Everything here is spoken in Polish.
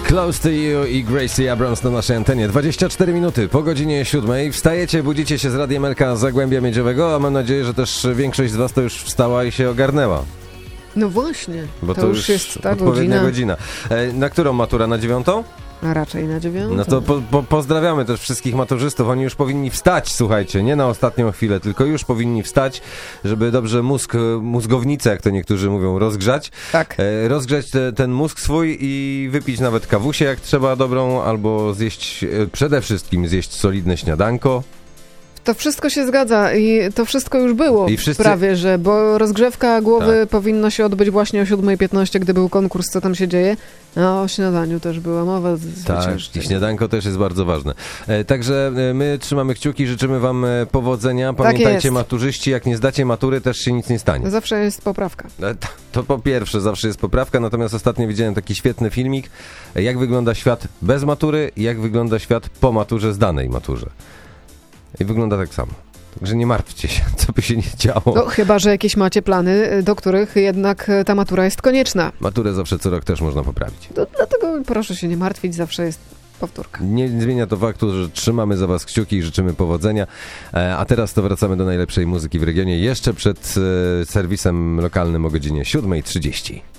Close to You i Gracie Abrams na naszej antenie. 24 minuty po godzinie 7. Wstajecie, budzicie się z Radiem Elka z Zagłębia Miedziowego, a mam nadzieję, że też większość z was to już wstała i się ogarnęła. No właśnie, bo to już jest ta odpowiednia godzina. Na którą matura? Na 9? A raczej na 9. No to pozdrawiamy też wszystkich maturzystów. Oni już powinni wstać, słuchajcie, nie na ostatnią chwilę, tylko już powinni wstać, żeby dobrze mózgownicę, jak to niektórzy mówią, rozgrzać. Tak. Rozgrzać ten mózg swój i wypić nawet kawusię, jak trzeba, dobrą, albo zjeść, przede wszystkim zjeść solidne śniadanko. To wszystko się zgadza i to wszystko już było prawie, że, bo rozgrzewka głowy powinno się odbyć właśnie o 7:15, gdy był konkurs, co tam się dzieje, a o śniadaniu też była mowa. Tak, i śniadanko też jest bardzo ważne. Także my trzymamy kciuki, życzymy wam powodzenia. Pamiętajcie, tak, maturzyści, jak nie zdacie matury, też się nic nie stanie. Zawsze jest poprawka. To po pierwsze, zawsze jest poprawka, natomiast ostatnio widziałem taki świetny filmik, jak wygląda świat bez matury i jak wygląda świat po maturze, zdanej maturze. I wygląda tak samo. Także nie martwcie się, co by się nie działo. No, chyba że jakieś macie plany, do których jednak ta matura jest konieczna. Maturę zawsze co rok też można poprawić. Dlatego proszę się nie martwić, zawsze jest powtórka. Nie zmienia to faktu, że trzymamy za was kciuki i życzymy powodzenia. A teraz to wracamy do najlepszej muzyki w regionie, jeszcze przed serwisem lokalnym o godzinie 7:30.